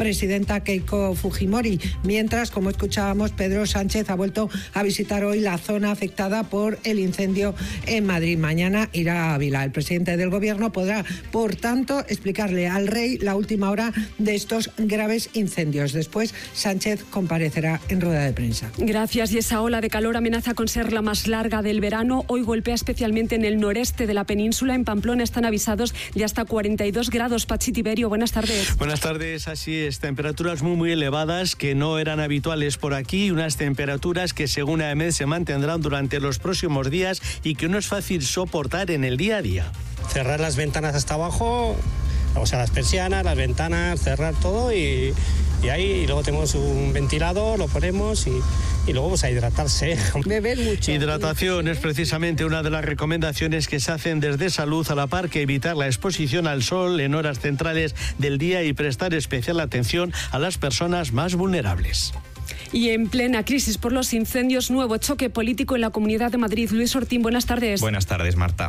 presidenta Keiko Fujimori. Mientras, como escuchábamos, Pedro Sánchez ha vuelto a visitar hoy la zona afectada por el incendio en Madrid. Mañana irá a Ávila. El presidente del Gobierno podrá, por tanto, explicarle al rey la última hora de estos graves incendios. Después, Sánchez comparecerá en rueda de prensa. Gracias. Y esa ola de calor amenaza con ser la más larga del verano. Hoy golpea especialmente en el noreste de la península. En Pamplona están avisados de hasta 42 grados. Pachi Tiberio, buenas tardes. Buenas tardes. Así es, temperaturas muy elevadas que no eran habituales por aquí. Unas temperaturas que, según AEMED, se mantendrán durante los próximos días y que no es fácil soportar en el día a día. Cerrar las ventanas hasta abajo, o sea, las persianas, las ventanas, cerrar todo y luego tenemos un ventilador, lo ponemos y luego pues a hidratarse. Beber mucho. Hidratación es precisamente una de las recomendaciones que se hacen desde Salud, a la par que evitar la exposición al sol en horas centrales del día y prestar especial atención a las personas más vulnerables. Y en plena crisis por los incendios, nuevo choque político en la Comunidad de Madrid. Luis Ortín, buenas tardes. Buenas tardes, Marta.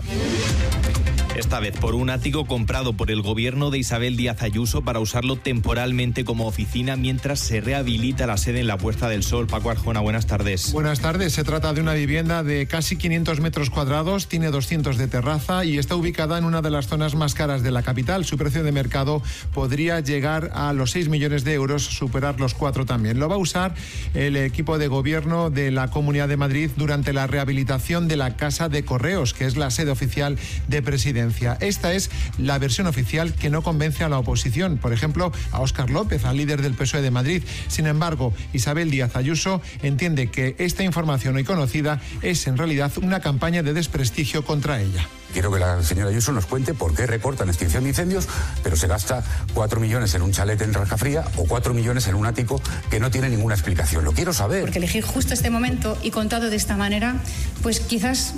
Esta vez por un ático comprado por el gobierno de Isabel Díaz Ayuso para usarlo temporalmente como oficina mientras se rehabilita la sede en la Puerta del Sol. Paco Arjona, buenas tardes. Buenas tardes. Se trata de una vivienda de casi 500 metros cuadrados, tiene 200 de terraza y está ubicada en una de las zonas más caras de la capital. Su precio de mercado podría llegar a los 6 millones de euros, superar los 4 también. Lo va a usar el equipo de gobierno de la Comunidad de Madrid durante la rehabilitación de la Casa de Correos, que es la sede oficial de Presidencia. Esta es la versión oficial que no convence a la oposición, por ejemplo, a Óscar López, al líder del PSOE de Madrid. Sin embargo, Isabel Díaz Ayuso entiende que esta información hoy conocida es en realidad una campaña de desprestigio contra ella. Quiero que la señora Ayuso nos cuente por qué recortan extinción de incendios, pero se gasta 4 millones en un chalet en Rajafría o 4 millones en un ático que no tiene ninguna explicación. Lo quiero saber. Porque elegir justo este momento y contado de esta manera, pues quizás...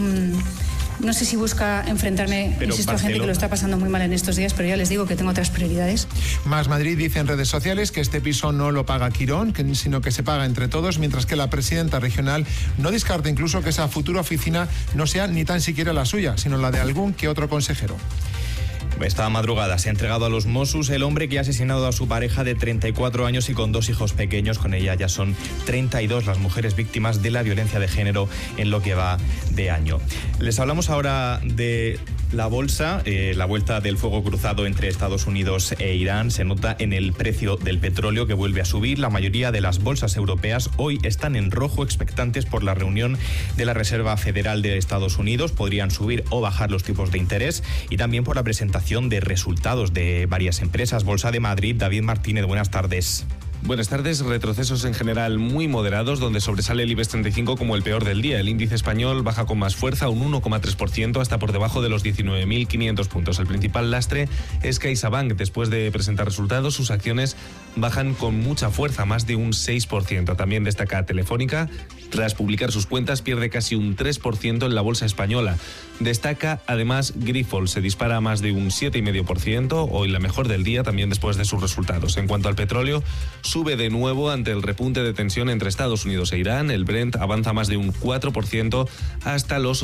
no sé si busca enfrentarme, insisto, a gente que lo está pasando muy mal en estos días, pero ya les digo que tengo otras prioridades. Más Madrid dice en redes sociales que este piso no lo paga Quirón, sino que se paga entre todos, mientras que la presidenta regional no descarta incluso que esa futura oficina no sea ni tan siquiera la suya, sino la de algún que otro consejero. Esta madrugada se ha entregado a los Mossos el hombre que ha asesinado a su pareja de 34 años y con 2 hijos pequeños. Con ella ya son 32 las mujeres víctimas de la violencia de género en lo que va de año. Les hablamos ahora de la bolsa. La vuelta del fuego cruzado entre Estados Unidos e Irán se nota en el precio del petróleo, que vuelve a subir. La mayoría de las bolsas europeas hoy están en rojo, expectantes por la reunión de la Reserva Federal de Estados Unidos. Podrían subir o bajar los tipos de interés, y también por la presentación de resultados de varias empresas. Bolsa de Madrid, David Martínez, buenas tardes. Buenas tardes. Retrocesos en general muy moderados, donde sobresale el IBEX 35 como el peor del día. El índice español baja con más fuerza, un 1,3%, hasta por debajo de los 19.500 puntos. El principal lastre es CaixaBank. Después de presentar resultados, sus acciones bajan con mucha fuerza, más de un 6%. También destaca Telefónica. Tras publicar sus cuentas, pierde casi un 3% en la bolsa española. Destaca además Grifols, se dispara a más de un 7,5%, hoy la mejor del día, también después de sus resultados. En cuanto al petróleo, sube de nuevo ante el repunte de tensión entre Estados Unidos e Irán. El Brent avanza más de un 4% hasta los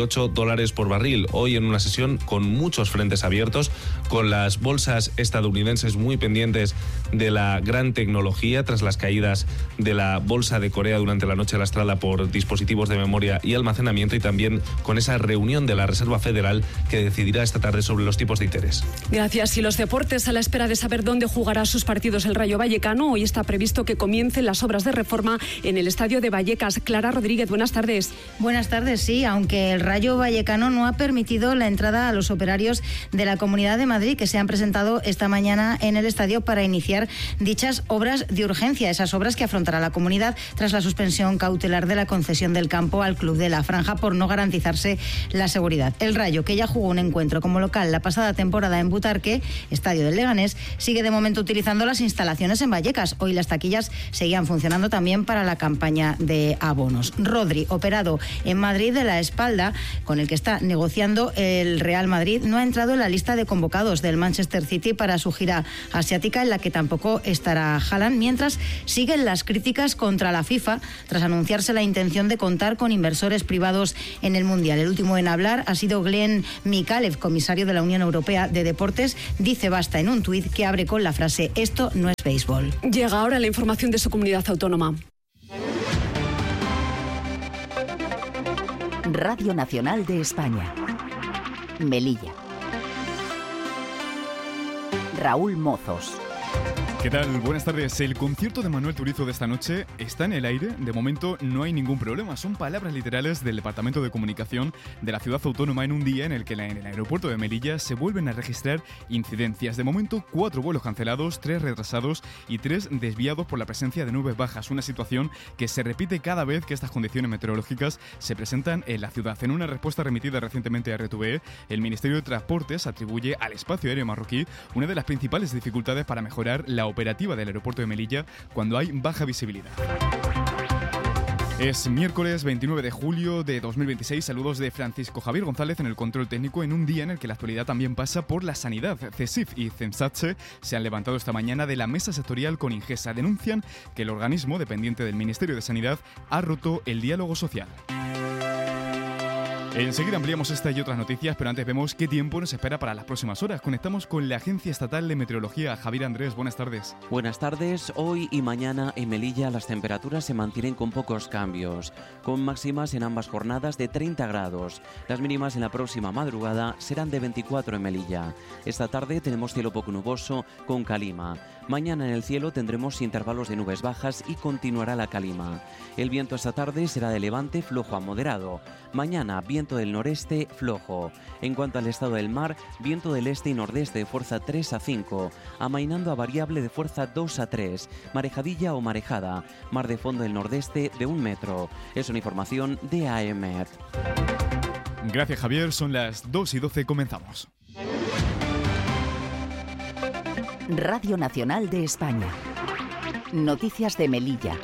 $88 por barril. Hoy en una sesión con muchos frentes abiertos, con las bolsas estadounidenses muy pendientes de la gran tecnología tras las caídas de la bolsa de Corea durante la noche lastrada por dispositivos de memoria y almacenamiento, y también con esa reunión de la Reserva Federal que decidirá esta tarde sobre los tipos de interés. Gracias. Y los deportes, a la espera de saber dónde jugará sus partidos el Rayo Vallecano. Hoy está previsto que comiencen las obras de reforma en el estadio de Vallecas. Clara Rodríguez, buenas tardes. Buenas tardes, sí, aunque el Rayo Vallecano no ha permitido la entrada a los operarios de la Comunidad de Madrid, que se han presentado esta mañana en el estadio para iniciar dichas obras de urgencia, esas obras que afrontará la comunidad tras la suspensión cautelar de la concesión del campo al Club de la Franja por no garantizarse la seguridad. El Rayo, que ya jugó un encuentro como local la pasada temporada en Butarque, estadio del Leganés, sigue de momento utilizando las instalaciones en Vallecas. Hoy las taquillas seguían funcionando también para la campaña de abonos. Rodri, operado en Madrid de la espalda, con el que está negociando el Real Madrid, no ha entrado en la lista de convocados del Manchester City para su gira asiática, en la que tampoco estará Haaland, mientras siguen las críticas contra la FIFA tras anunciarse la intención de contar con inversores privados en el Mundial. El último en hablar ha sido Glenn Mikalev, comisario de la Unión Europea de Deportes. Dice basta en un tuit que abre con la frase: esto no es Béisbol. Llega ahora la información de su comunidad autónoma. Radio Nacional de España. Melilla. Raúl Mozos. ¿Qué tal? Buenas tardes. El concierto de Manuel Turizo de esta noche está en el aire. De momento no hay ningún problema. Son palabras literales del Departamento de Comunicación de la ciudad autónoma en un día en el que en el aeropuerto de Melilla se vuelven a registrar incidencias. De momento 4 vuelos cancelados, 3 retrasados y 3 desviados por la presencia de nubes bajas. Una situación que se repite cada vez que estas condiciones meteorológicas se presentan en la ciudad. En una respuesta remitida recientemente a RTVE, el Ministerio de Transportes atribuye al espacio aéreo marroquí una de las principales dificultades para mejorar la operativa del aeropuerto de Melilla cuando hay baja visibilidad. Es miércoles 29 de julio de 2026. Saludos de Francisco Javier González en el control técnico en un día en el que la actualidad también pasa por la sanidad. CESIF y CENSACHE se han levantado esta mañana de la mesa sectorial con Ingesa. Denuncian que el organismo dependiente del Ministerio de Sanidad ha roto el diálogo social. Enseguida ampliamos esta y otras noticias, pero antes vemos qué tiempo nos espera para las próximas horas. Conectamos con la Agencia Estatal de Meteorología. Javier Andrés, buenas tardes. Buenas tardes. Hoy y mañana en Melilla las temperaturas se mantienen con pocos cambios, con máximas en ambas jornadas de 30 grados. Las mínimas en la próxima madrugada serán de 24 en Melilla. Esta tarde tenemos cielo poco nuboso con calima. Mañana en el cielo tendremos intervalos de nubes bajas y continuará la calima. El viento esta tarde será de levante flojo a moderado. Mañana viento del noreste flojo. En cuanto al estado del mar, viento del este y nordeste de fuerza 3 a 5, amainando a variable de fuerza 2 a 3, marejadilla o marejada, mar de fondo del nordeste de 1 metro. Es una información de AEMET. Gracias, Javier. Son las 2:12. Comenzamos. Radio Nacional de España. Noticias de Melilla.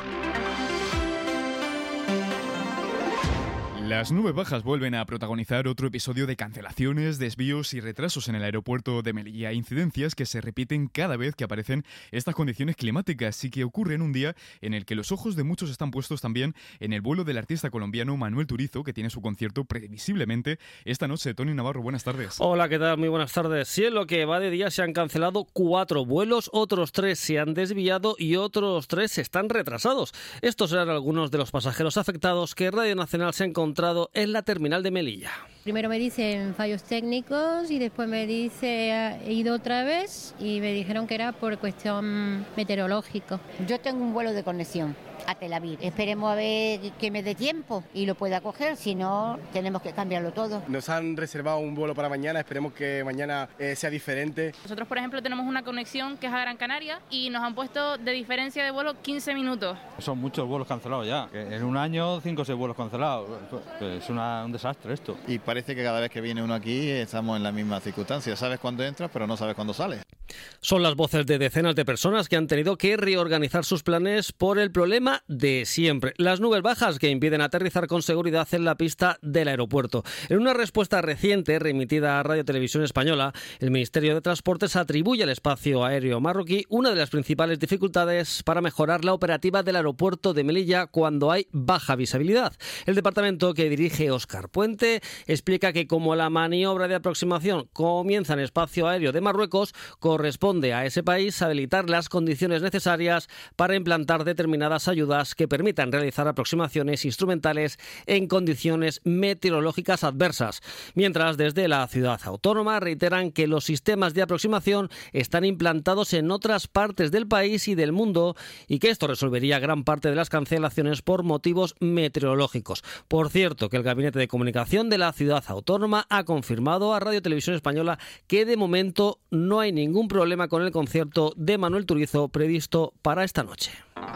Las nubes bajas vuelven a protagonizar otro episodio de cancelaciones, desvíos y retrasos en el aeropuerto de Melilla. Incidencias que se repiten cada vez que aparecen estas condiciones climáticas y que ocurren un día en el que los ojos de muchos están puestos también en el vuelo del artista colombiano Manuel Turizo, que tiene su concierto previsiblemente esta noche. Tony Navarro, buenas tardes. Hola, ¿qué tal? Muy buenas tardes. Sí, en lo que va de día se han cancelado 4 vuelos, otros 3 se han desviado y otros 3 están retrasados. Estos eran algunos de los pasajeros afectados que Radio Nacional se ha encontrado en la terminal de Melilla. Primero me dicen fallos técnicos y después me dice he ido otra vez y me dijeron que era por cuestión meteorológica. Yo tengo un vuelo de conexión a Tel Aviv. Esperemos a ver que me dé tiempo y lo pueda coger, si no tenemos que cambiarlo todo. Nos han reservado un vuelo para mañana, esperemos que mañana sea diferente. Nosotros, por ejemplo, tenemos una conexión que es a Gran Canaria y nos han puesto de diferencia de vuelo 15 minutos. Son muchos vuelos cancelados ya. En un año 5 o 6 vuelos cancelados. Es un desastre esto. Y parece que cada vez que viene uno aquí estamos en la misma circunstancia. Sabes cuándo entras, pero no sabes cuándo sales. Son las voces de decenas de personas que han tenido que reorganizar sus planes por el problema de siempre: las nubes bajas que impiden aterrizar con seguridad en la pista del aeropuerto. En una respuesta reciente remitida a Radio Televisión Española, el Ministerio de Transportes atribuye al espacio aéreo marroquí una de las principales dificultades para mejorar la operativa del aeropuerto de Melilla cuando hay baja visibilidad. El departamento que dirige Óscar Puente explica que como la maniobra de aproximación comienza en espacio aéreo de Marruecos, corresponde a ese país habilitar las condiciones necesarias para implantar determinadas ayudas que permitan realizar aproximaciones instrumentales en condiciones meteorológicas adversas. Mientras, desde la ciudad autónoma reiteran que los sistemas de aproximación están implantados en otras partes del país y del mundo y que esto resolvería gran parte de las cancelaciones por motivos meteorológicos. Por cierto, que el Gabinete de Comunicación de la ciudad autónoma ha confirmado a Radio Televisión Española que de momento no hay ningún problema con el concierto de Manuel Turizo previsto para esta noche.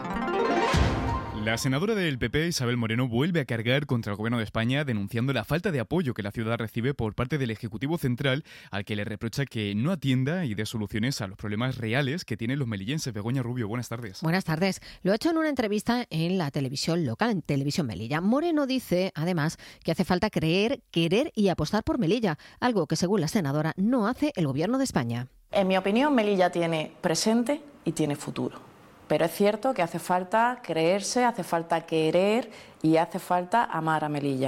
La senadora del PP, Isabel Moreno, vuelve a cargar contra el Gobierno de España denunciando la falta de apoyo que la ciudad recibe por parte del Ejecutivo Central, al que le reprocha que no atienda y dé soluciones a los problemas reales que tienen los melillenses. Begoña Rubio, buenas tardes. Buenas tardes. Lo ha hecho en una entrevista en la televisión local, en Televisión Melilla. Moreno dice, además, que hace falta creer, querer y apostar por Melilla, algo que, según la senadora, no hace el Gobierno de España. En mi opinión, Melilla tiene presente y tiene futuro. Pero es cierto que hace falta creerse, hace falta querer y hace falta amar a Melilla.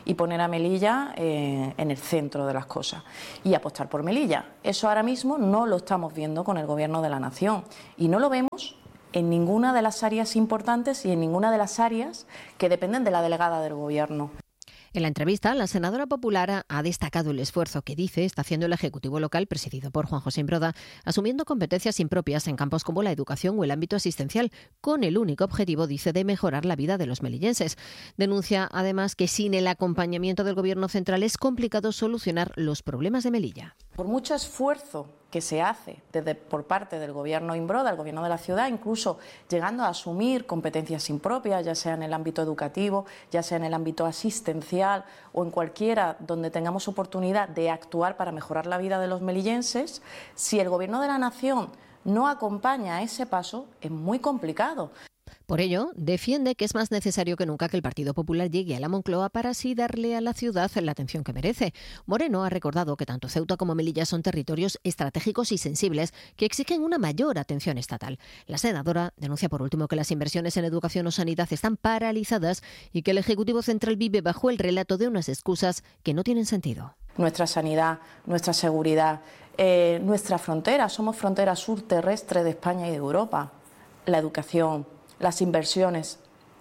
y poner a Melilla en el centro de las cosas y apostar por Melilla. Eso ahora mismo no lo estamos viendo con el Gobierno de la Nación y no lo vemos en ninguna de las áreas importantes y en ninguna de las áreas que dependen de la delegada del Gobierno. En la entrevista, la senadora popular ha destacado el esfuerzo que dice está haciendo el Ejecutivo local, presidido por Juan José Imbroda, asumiendo competencias impropias en campos como la educación o el ámbito asistencial, con el único objetivo, dice, de mejorar la vida de los melillenses. Denuncia, además, que sin el acompañamiento del Gobierno central es complicado solucionar los problemas de Melilla. Por mucho esfuerzo que se hace por parte del Gobierno Imbroda, el Gobierno de la ciudad, incluso llegando a asumir competencias impropias, ya sea en el ámbito educativo, ya sea en el ámbito asistencial o en cualquiera donde tengamos oportunidad de actuar para mejorar la vida de los melillenses, si el Gobierno de la Nación no acompaña a ese paso, es muy complicado. Por ello, defiende que es más necesario que nunca que el Partido Popular llegue a la Moncloa para así darle a la ciudad la atención que merece. Moreno ha recordado que tanto Ceuta como Melilla son territorios estratégicos y sensibles que exigen una mayor atención estatal. La senadora denuncia por último que las inversiones en educación o sanidad están paralizadas y que el Ejecutivo Central vive bajo el relato de unas excusas que no tienen sentido. Nuestra sanidad, nuestra seguridad, nuestra frontera, somos frontera sur terrestre de España y de Europa, la educación, las inversiones,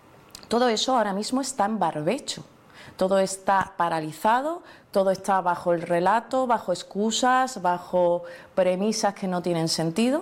todo eso ahora mismo está en barbecho, todo está paralizado, todo está bajo el relato, bajo excusas, bajo premisas que no tienen sentido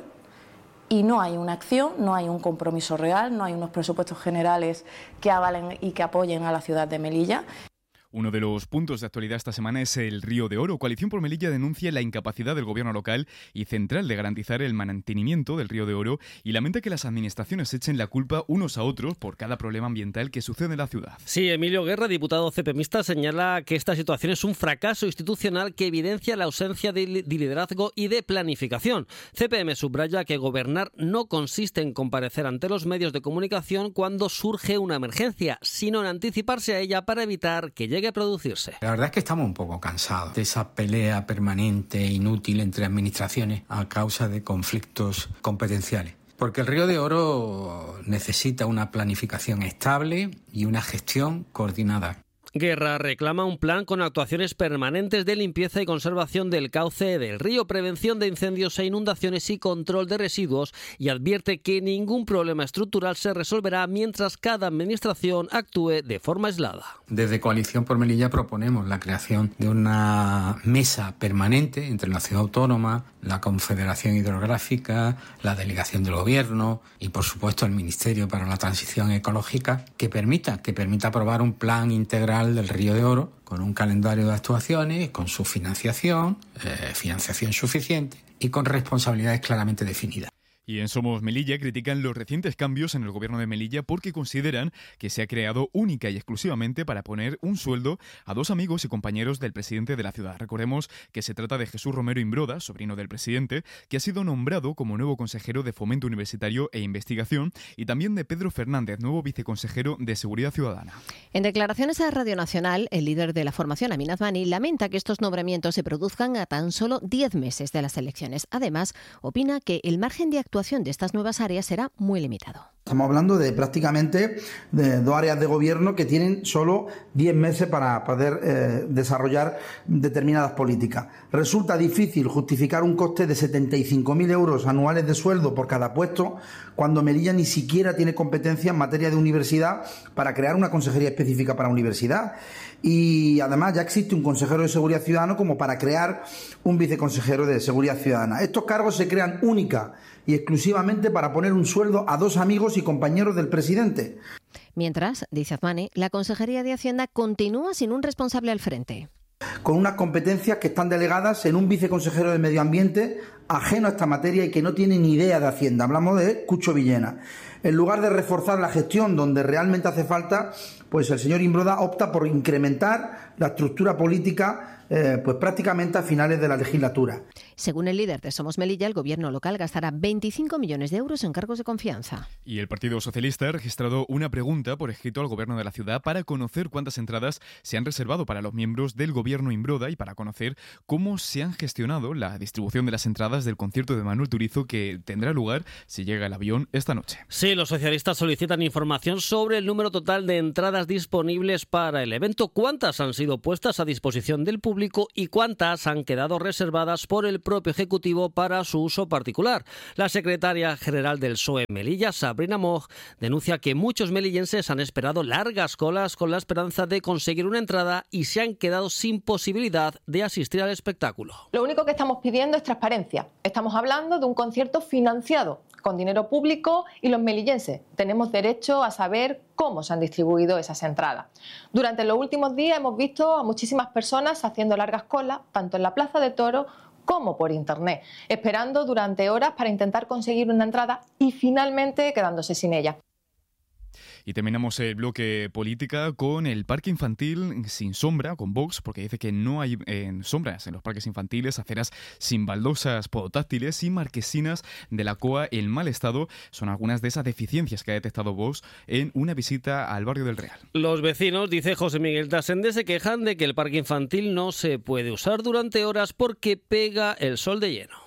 y no hay una acción, no hay un compromiso real, no hay unos presupuestos generales que avalen y que apoyen a la ciudad de Melilla. Uno de los puntos de actualidad esta semana es el Río de Oro. Coalición por Melilla denuncia la incapacidad del gobierno local y central de garantizar el mantenimiento del Río de Oro y lamenta que las administraciones echen la culpa unos a otros por cada problema ambiental que sucede en la ciudad. Sí, Emilio Guerra, diputado CPMista, señala que esta situación es un fracaso institucional que evidencia la ausencia de liderazgo y de planificación. CPM subraya que gobernar no consiste en comparecer ante los medios de comunicación cuando surge una emergencia, sino en anticiparse a ella para evitar que llegue a producirse. La verdad es que estamos un poco cansados de esa pelea permanente e inútil entre administraciones a causa de conflictos competenciales. Porque el Río de Oro necesita una planificación estable y una gestión coordinada. Guerra reclama un plan con actuaciones permanentes de limpieza y conservación del cauce del río, prevención de incendios e inundaciones y control de residuos, y advierte que ningún problema estructural se resolverá mientras cada administración actúe de forma aislada. Desde Coalición por Melilla proponemos la creación de una mesa permanente entre la Ciudad Autónoma, la Confederación Hidrográfica, la Delegación del Gobierno y, por supuesto, el Ministerio para la Transición Ecológica, que permita aprobar un plan integral del Río de Oro con un calendario de actuaciones, con su financiación suficiente y con responsabilidades claramente definidas. Y en Somos Melilla critican los recientes cambios en el gobierno de Melilla porque consideran que se ha creado única y exclusivamente para poner un sueldo a dos amigos y compañeros del presidente de la ciudad. Recordemos que se trata de Jesús Romero Imbroda, sobrino del presidente, que ha sido nombrado como nuevo consejero de Fomento Universitario e Investigación, y también de Pedro Fernández, nuevo viceconsejero de Seguridad Ciudadana. En declaraciones a Radio Nacional, el líder de la formación, Amin Azmani, lamenta que estos nombramientos se produzcan a tan solo 10 meses de las elecciones. Además, opina que el margen de actuación de estas nuevas áreas será muy limitado. Estamos hablando de prácticamente de dos áreas de gobierno que tienen solo 10 meses para poder desarrollar determinadas políticas. Resulta difícil justificar un coste de 75.000 euros anuales de sueldo por cada puesto cuando Melilla ni siquiera tiene competencia en materia de universidad para crear una consejería específica para universidad. Y además ya existe un consejero de Seguridad Ciudadana como para crear un viceconsejero de Seguridad Ciudadana. Estos cargos se crean única y exclusivamente para poner un sueldo a dos amigos y compañeros del presidente. Mientras, dice Azmani, la Consejería de Hacienda continúa sin un responsable al frente. Con unas competencias que están delegadas en un viceconsejero de Medio Ambiente ajeno a esta materia y que no tiene ni idea de Hacienda. Hablamos de Cucho Villena. En lugar de reforzar la gestión donde realmente hace falta, pues el señor Imbroda opta por incrementar la estructura política pues prácticamente a finales de la legislatura. Según el líder de Somos Melilla, el gobierno local gastará 25 millones de euros en cargos de confianza. Y el Partido Socialista ha registrado una pregunta por escrito al gobierno de la ciudad para conocer cuántas entradas se han reservado para los miembros del gobierno Imbroda y para conocer cómo se han gestionado la distribución de las entradas del concierto de Manuel Turizo que tendrá lugar si llega el avión esta noche. Sí, los socialistas solicitan información sobre el número total de entradas disponibles para el evento, cuántas han sido puestas a disposición del público y cuántas han quedado reservadas por el propio Ejecutivo para su uso particular. La secretaria general del PSOE en Melilla, Sabrina Moch, denuncia que muchos melillenses han esperado largas colas con la esperanza de conseguir una entrada y se han quedado sin posibilidad de asistir al espectáculo. Lo único que estamos pidiendo es transparencia. Estamos hablando de un concierto financiado con dinero público y los melillenses tenemos derecho a saber cómo se han distribuido esas entradas. Durante los últimos días hemos visto a muchísimas personas haciendo largas colas, tanto en la Plaza de Toros como por internet, esperando durante horas para intentar conseguir una entrada y finalmente quedándose sin ella. Y terminamos el bloque política con el parque infantil sin sombra, con Vox, porque dice que no hay sombras en los parques infantiles, aceras sin baldosas podotáctiles y marquesinas de la COA en mal estado. Son algunas de esas deficiencias que ha detectado Vox en una visita al barrio del Real. Los vecinos, dice José Miguel Tasende, se quejan de que el parque infantil no se puede usar durante horas porque pega el sol de lleno.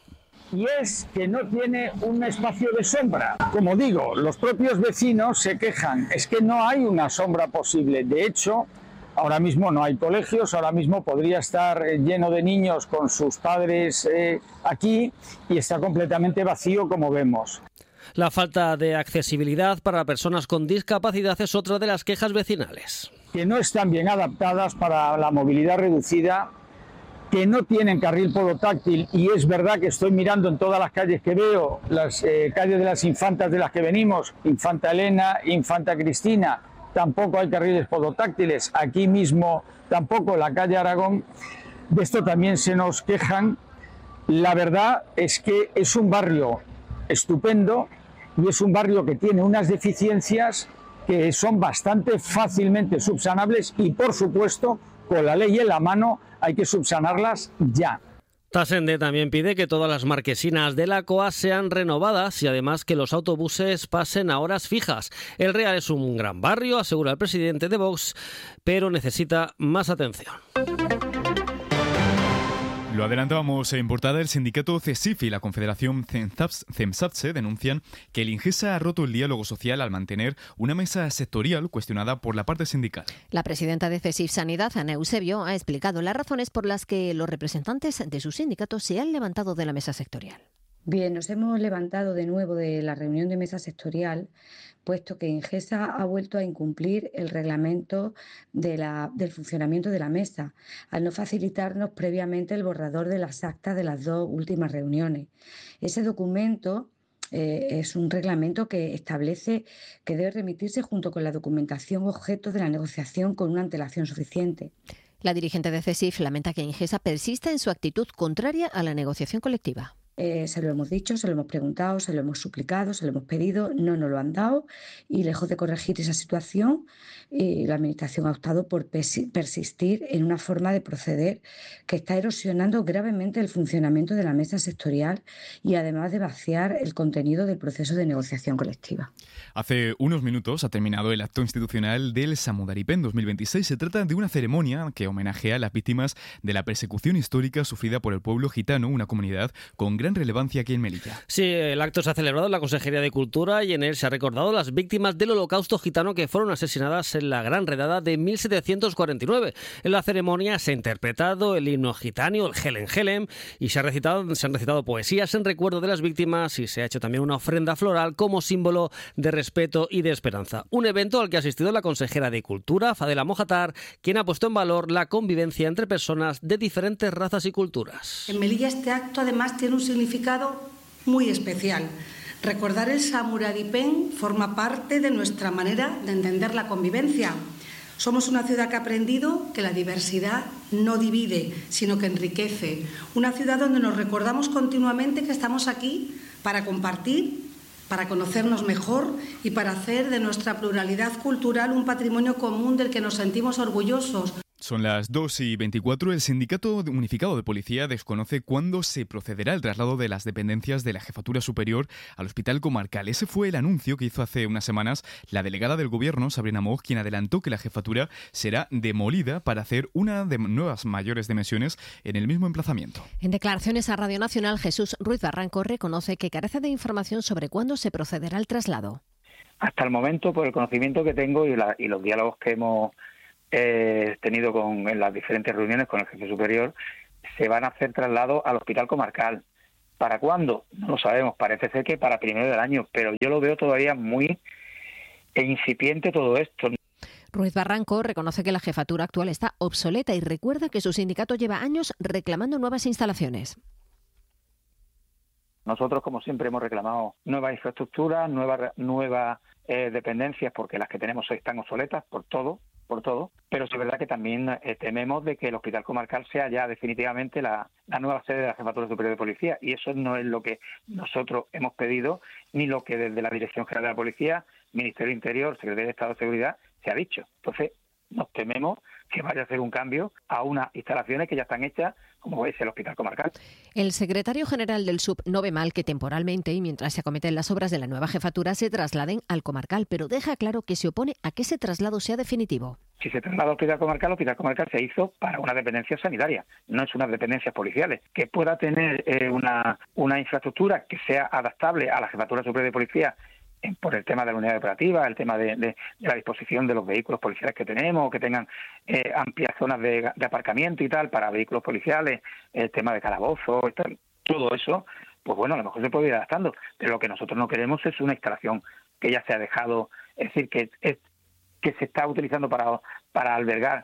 Y es que no tiene un espacio de sombra. Como digo, los propios vecinos se quejan, es que no hay una sombra posible. De hecho, ahora mismo no hay colegios, ahora mismo podría estar lleno de niños con sus padres aquí y está completamente vacío, como vemos. La falta de accesibilidad para personas con discapacidad es otra de las quejas vecinales. Que no están bien adaptadas para la movilidad reducida, que no tienen carril podotáctil, y es verdad que estoy mirando en todas las calles que veo, las calles de las infantas de las que venimos, Infanta Elena, Infanta Cristina, tampoco hay carriles podotáctiles, aquí mismo tampoco, la calle Aragón, de esto también se nos quejan. La verdad es que es un barrio estupendo y es un barrio que tiene unas deficiencias que son bastante fácilmente subsanables y, por supuesto, con la ley en la mano, hay que subsanarlas ya. Tasende también pide que todas las marquesinas de la COA sean renovadas y además que los autobuses pasen a horas fijas. El Real es un gran barrio, asegura el presidente de Vox, pero necesita más atención. Lo adelantábamos en portada, el sindicato CESIF y la confederación CEMSATSE denuncian que el Ingesa ha roto el diálogo social al mantener una mesa sectorial cuestionada por la parte sindical. La presidenta de CESIF Sanidad, Ana Eusebio, ha explicado las razones por las que los representantes de su sindicato se han levantado de la mesa sectorial. Bien, nos hemos levantado de nuevo de la reunión de mesa sectorial, puesto que Ingesa ha vuelto a incumplir el reglamento del funcionamiento de la mesa, al no facilitarnos previamente el borrador de las actas de las dos últimas reuniones. Ese documento es un reglamento que establece que debe remitirse junto con la documentación objeto de la negociación con una antelación suficiente. La dirigente de CESIF lamenta que Ingesa persista en su actitud contraria a la negociación colectiva. Se lo hemos dicho, se lo hemos preguntado, se lo hemos suplicado, se lo hemos pedido, no nos lo han dado y lejos de corregir esa situación, la Administración ha optado por persistir en una forma de proceder que está erosionando gravemente el funcionamiento de la mesa sectorial y además de vaciar el contenido del proceso de negociación colectiva. Hace unos minutos ha terminado el acto institucional del Samudaripen 2026. Se trata de una ceremonia que homenajea a las víctimas de la persecución histórica sufrida por el pueblo gitano, una comunidad con gran relevancia aquí en Melilla. Sí, el acto se ha celebrado en la Consejería de Cultura y en él se ha recordado las víctimas del Holocausto gitano que fueron asesinadas en la Gran Redada de 1749. En la ceremonia se ha interpretado el himno gitano, el Helen Helen, y se han recitado poesías en recuerdo de las víctimas y se ha hecho también una ofrenda floral como símbolo de respeto y de esperanza. Un evento al que ha asistido la consejera de Cultura, Fadela Mojatar, quien ha puesto en valor la convivencia entre personas de diferentes razas y culturas. En Melilla este acto además tiene un significado muy especial. Recordar el Samudaripen forma parte de nuestra manera de entender la convivencia. Somos una ciudad que ha aprendido que la diversidad no divide, sino que enriquece. Una ciudad donde nos recordamos continuamente que estamos aquí para compartir, para conocernos mejor y para hacer de nuestra pluralidad cultural un patrimonio común del que nos sentimos orgullosos. Son las 2:24. El Sindicato Unificado de Policía desconoce cuándo se procederá el traslado de las dependencias de la Jefatura Superior al Hospital Comarcal. Ese fue el anuncio que hizo hace unas semanas la delegada del Gobierno, Sabrina Moog, quien adelantó que la jefatura será demolida para hacer una de nuevas mayores dimensiones en el mismo emplazamiento. En declaraciones a Radio Nacional, Jesús Ruiz Barranco reconoce que carece de información sobre cuándo se procederá al traslado. Hasta el momento, por el conocimiento que tengo y los diálogos que hemos tenido en las diferentes reuniones con el jefe superior, se van a hacer traslados al Hospital Comarcal. ¿Para cuándo? No lo sabemos. Parece ser que para primero del año, pero yo lo veo todavía muy incipiente todo esto. Ruiz Barranco reconoce que la jefatura actual está obsoleta y recuerda que su sindicato lleva años reclamando nuevas instalaciones. Nosotros, como siempre, hemos reclamado nuevas infraestructuras, nuevas dependencias, porque las que tenemos están obsoletas por todo, pero es verdad que también tememos de que el Hospital Comarcal sea ya definitivamente la nueva sede de la Jefatura Superior de Policía, y eso no es lo que nosotros hemos pedido, ni lo que desde la Dirección General de la Policía, Ministerio del Interior, Secretaría de Estado de Seguridad, se ha dicho. Entonces, nos tememos que vaya a hacer un cambio a unas instalaciones que ya están hechas, como es el Hospital Comarcal. El secretario general del SUB no ve mal que temporalmente y mientras se acometen las obras de la nueva jefatura se trasladen al Comarcal, pero deja claro que se opone a que ese traslado sea definitivo. Si se traslada al Hospital Comarcal, el Hospital Comarcal se hizo para una dependencia sanitaria, no es unas dependencias policiales. Que pueda tener una infraestructura que sea adaptable a la Jefatura Superior de Policía por el tema de la unidad operativa, el tema de la disposición de los vehículos policiales que tenemos, que tengan amplias zonas de aparcamiento y tal para vehículos policiales, el tema de calabozos, todo eso, pues bueno, a lo mejor se puede ir adaptando, pero lo que nosotros no queremos es una instalación que ya se ha dejado, es decir, que se está utilizando para albergar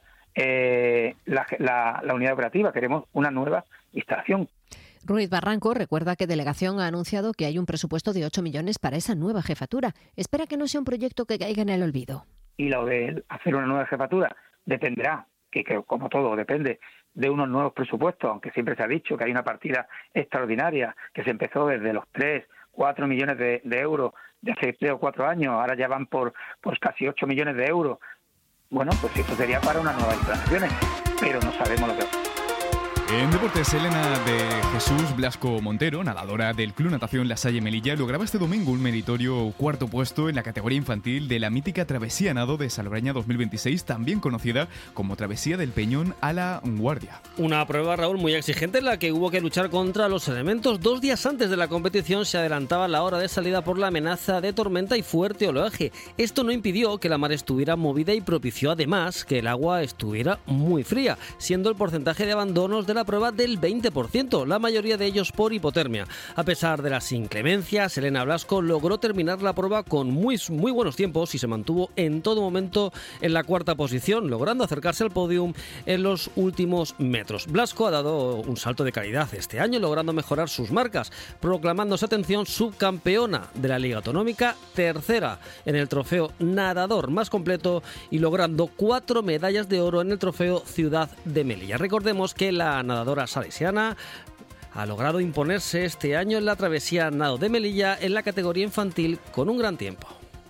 la unidad operativa. Queremos una nueva instalación. Ruiz Barranco recuerda que Delegación ha anunciado que hay un presupuesto de 8 millones para esa nueva jefatura. Espera que no sea un proyecto que caiga en el olvido. Y lo de hacer una nueva jefatura dependerá, que como todo depende de unos nuevos presupuestos, aunque siempre se ha dicho que hay una partida extraordinaria que se empezó desde los 3-4 millones de euros de hace 3 o 4 años, ahora ya van por casi 8 millones de euros. Bueno, pues eso sería para unas nuevas instalaciones, pero no sabemos lo que va. En deportes, Elena de Jesús Blasco Montero, nadadora del Club Natación La Salle Melilla, lograba este domingo un meritorio 4º puesto en la categoría infantil de la mítica Travesía Nado de Salobreña 2026, también conocida como Travesía del Peñón a la Guardia. Una prueba, Raúl, muy exigente en la que hubo que luchar contra los elementos. 2 días antes de la competición se adelantaba la hora de salida por la amenaza de tormenta y fuerte oleaje. Esto no impidió que la mar estuviera movida y propició además que el agua estuviera muy fría, siendo el porcentaje de abandonos de la prueba del 20%, la mayoría de ellos por hipotermia. A pesar de las inclemencias, Elena Blasco logró terminar la prueba con muy buenos tiempos y se mantuvo en todo momento en la 4ª posición, logrando acercarse al podium en los últimos metros. Blasco ha dado un salto de calidad este año, logrando mejorar sus marcas, proclamándose, atención, subcampeona de la Liga Autonómica, 3ª en el trofeo nadador más completo y logrando 4 medallas de oro en el trofeo Ciudad de Melilla. Recordemos que la nadadora salesiana ha logrado imponerse este año en la Travesía Nado de Melilla en la categoría infantil con un gran tiempo.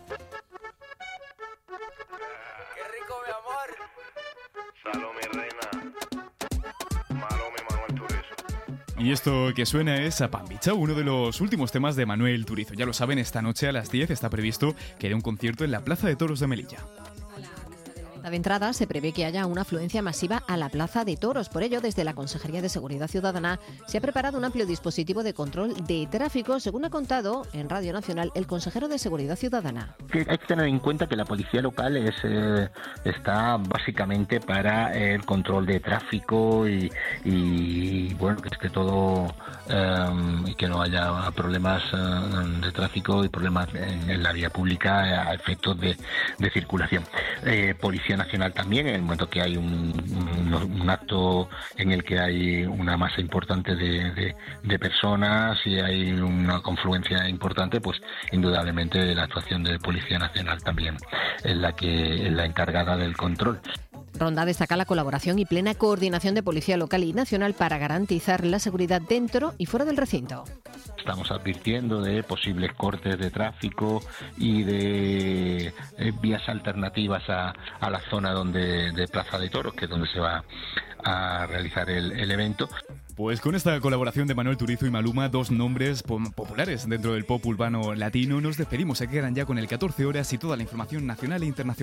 ¡Qué rico, mi amor! Salome, reina. Malome, Manuel Turizo. Y esto que suena es a Pambicha, uno de los últimos temas de Manuel Turizo. Ya lo saben, esta noche a las 10 está previsto que haya un concierto en la Plaza de Toros de Melilla. De entrada, se prevé que haya una afluencia masiva a la Plaza de Toros. Por ello, desde la Consejería de Seguridad Ciudadana se ha preparado un amplio dispositivo de control de tráfico, según ha contado en Radio Nacional el consejero de Seguridad Ciudadana. Hay que tener en cuenta que la policía local está básicamente para el control de tráfico y bueno, que esté todo y que no haya problemas de tráfico y problemas en la vía pública a efectos de circulación. Policía Nacional también, en el momento que hay un acto en el que hay una masa importante de personas y hay una confluencia importante, pues indudablemente la actuación de Policía Nacional también es la encargada del control. Ronda destaca la colaboración y plena coordinación de Policía Local y Nacional para garantizar la seguridad dentro y fuera del recinto. Estamos advirtiendo de posibles cortes de tráfico y de vías alternativas a la zona de Plaza de Toros, que es donde se va a realizar el evento. Pues con esta colaboración de Manuel Turizo y Maluma, dos nombres populares dentro del pop urbano latino, nos despedimos. Se quedan ya con el 14 horas y toda la información nacional e internacional.